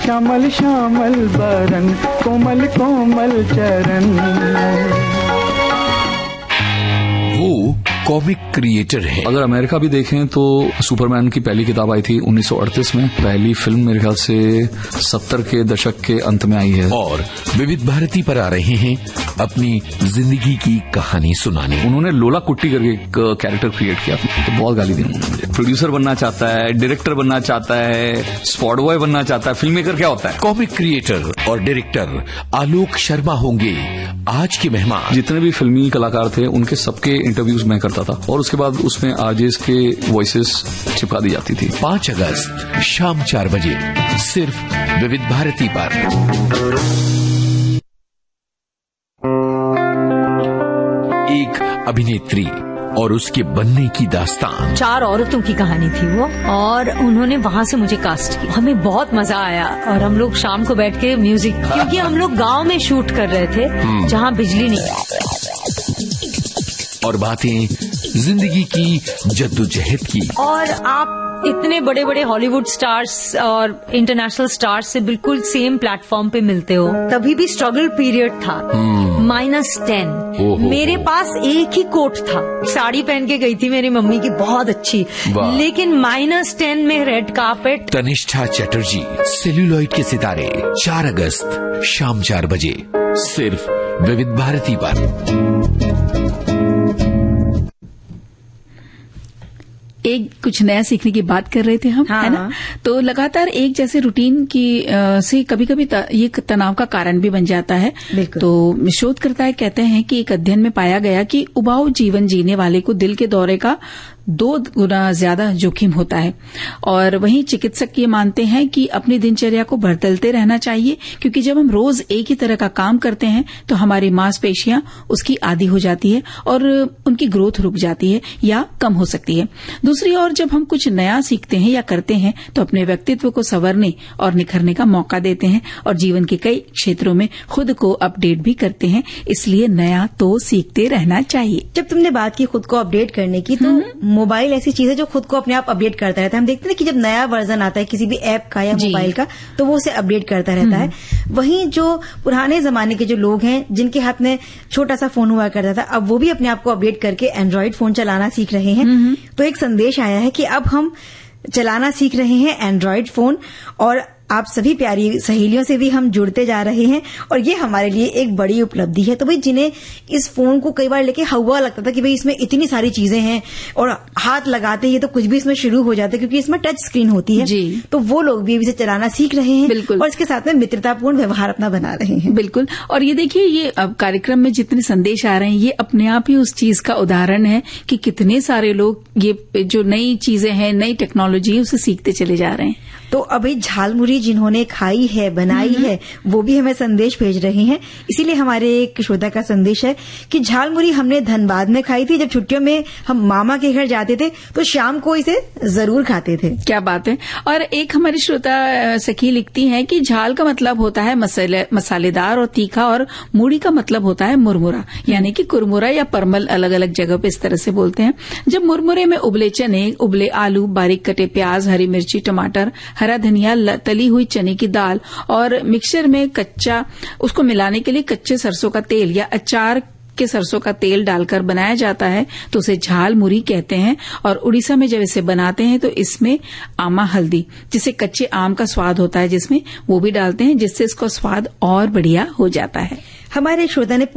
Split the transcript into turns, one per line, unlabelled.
श्यामल श्यामल बरन, कोमल कोमल चरण।
वो कॉमिक क्रिएटर है।
अगर अमेरिका भी देखें तो सुपरमैन की पहली किताब आई थी 1938 में, पहली फिल्म मेरे ख्याल से 70 के दशक के अंत में आई है।
और विविध भारती पर आ रहे हैं अपनी जिंदगी की कहानी सुनाने।
उन्होंने लोला कुट्टी करके एक कैरेक्टर क्रिएट किया, तो बहुत गाली दी उन्होंने मुझे। प्रोड्यूसर बनना चाहता है, डायरेक्टर बनना चाहता है, स्पॉट बॉय बनना चाहता है, फिल्म मेकर क्या होता है?
कॉमिक क्रिएटर और डायरेक्टर आलोक शर्मा होंगे आज के मेहमान।
जितने भी फिल्मी कलाकार थे उनके सबके इंटरव्यूज मैं करता था और उसके बाद उसमें आरजेस के वॉइसेस चिपका दी जाती थी।
5 अगस्त शाम 4 बजे सिर्फ विविध भारती पर। एक अभिनेत्री और उसके बनने की दास्तान।
4 औरतों की कहानी थी वो, और उन्होंने वहां से मुझे कास्ट किया। हमें बहुत मजा आया और हम लोग शाम को बैठ के म्यूजिक, क्योंकि हम लोग गांव में शूट कर रहे थे जहां बिजली नहीं।
और बातें जिंदगी की जद्दोजहद की।
और आप इतने बड़े बड़े हॉलीवुड स्टार्स और इंटरनेशनल स्टार्स से बिल्कुल सेम प्लेटफॉर्म पे मिलते हो। तभी भी स्ट्रगल पीरियड था। -10 मेरे पास एक ही कोट था, साड़ी पहन के गई थी मेरी मम्मी की बहुत अच्छी, लेकिन -10 में red carpet.
Tanishtha Chatterjee, celluloid के सितारे, 4 अगस्त शाम 4 बजे सिर्फ विविध भारती पर।
एक कुछ नया सीखने की बात कर रहे थे हम, है ना? तो लगातार एक जैसे रूटीन की से कभी कभी ये तनाव का कारण भी बन जाता है। तो शोधकर्ता कहते हैं कि एक अध्ययन में पाया गया कि उबाऊ जीवन जीने वाले को दिल के दौरे का 2 गुना ज्यादा जोखिम होता है। और वहीं चिकित्सक ये मानते हैं कि अपनी दिनचर्या को बदलते रहना चाहिए, क्योंकि जब हम रोज एक ही तरह का काम करते हैं तो हमारी मांसपेशियां उसकी आदी हो जाती है और उनकी ग्रोथ रुक जाती है या कम हो सकती है। दूसरी ओर जब हम कुछ नया सीखते हैं या करते हैं तो अपने व्यक्तित्व को संवरने और निखरने का मौका देते हैं और जीवन के कई क्षेत्रों में खुद को अपडेट भी करते हैं। इसलिए नया तो सीखते रहना चाहिए।
जब तुमने बात की खुद को अपडेट करने की, तो मोबाइल ऐसी चीज है जो खुद को अपने आप अपडेट करता रहता है। हम देखते हैं कि जब नया वर्जन आता है किसी भी ऐप का या मोबाइल का, तो वो उसे अपडेट करता रहता है। वहीं जो पुराने जमाने के जो लोग हैं जिनके हाथ में छोटा सा फोन हुआ करता था, अब वो भी अपने आप को अपडेट करके एंड्रॉइड फोन चलाना सीख रहे हैं। तो एक संदेश आया है कि अब हम चलाना सीख रहे हैं एंड्रॉइड फोन, और आप सभी प्यारी सहेलियों से भी हम जुड़ते जा रहे हैं, और ये हमारे लिए एक बड़ी उपलब्धि है। तो भाई जिन्हें इस फोन को कई बार लेके हवा लगता था कि भाई इसमें इतनी सारी चीजें हैं और हाथ लगाते ही तो कुछ भी इसमें शुरू हो जाता है, क्योंकि इसमें टच स्क्रीन होती है, तो वो लोग भी इसे चलाना सीख रहे हैं। बिल्कुल। और इसके साथ में मित्रतापूर्ण व्यवहार अपना बना रहे हैं।
बिल्कुल। और ये देखिए, ये अब कार्यक्रम में जितने संदेश आ रहे हैं ये अपने आप ही उस चीज का उदाहरण है कि कितने सारे लोग ये जो नई चीजें हैं, नई टेक्नोलॉजी है, उसे सीखते चले जा रहे हैं।
तो अभी झालमुरी जिन्होंने खाई है, बनाई है, वो भी हमें संदेश भेज रहे हैं। इसीलिए हमारे एक श्रोता का संदेश है कि झालमुरी हमने धनबाद में खाई थी। जब छुट्टियों में हम मामा के घर जाते थे तो शाम को इसे जरूर खाते थे।
क्या बात है। और एक हमारी श्रोता सखी लिखती हैं कि झाल का मतलब होता है मसालेदार और तीखा, और मूड़ी का मतलब होता है मुरमुरा, यानी कि कुरमुरा या परमल, अलग अलग जगह पे इस तरह से बोलते हैं। जब मुरमुरे में उबले चने, उबले आलू, बारीक कटे प्याज, हरी मिर्ची, टमाटर, हरा धनिया, तली हुई चने की दाल और मिक्सचर में कच्चा, उसको मिलाने के लिए कच्चे सरसों का तेल या अचार के सरसों का तेल डालकर बनाया जाता है तो उसे झाल मुरी कहते हैं। और उड़ीसा में जब इसे बनाते हैं तो इसमें आमा हल्दी, जिसे कच्चे आम का स्वाद होता है जिसमें, वो भी डालते हैं, जिससे इसका स्वाद और बढ़िया हो जाता है।
हमारे श्रोता ने